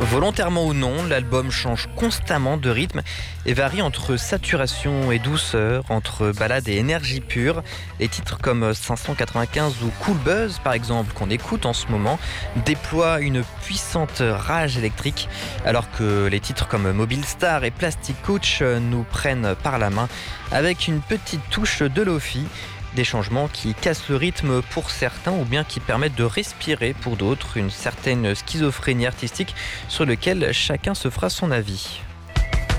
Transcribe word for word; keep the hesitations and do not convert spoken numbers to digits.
Volontairement ou non, l'album change constamment de rythme et varie entre saturation et douceur, entre ballade et énergie pure. Les titres comme cinq cent quatre-vingt-quinze ou Cool Buzz, par exemple, qu'on écoute en ce moment, déploient une puissante rage électrique, alors que les titres comme Mobile Star et Plastic Couch nous prennent par la main avec une petite touche de lo-fi. Des changements qui cassent le rythme pour certains ou bien qui permettent de respirer pour d'autres, une certaine schizophrénie artistique sur laquelle chacun se fera son avis.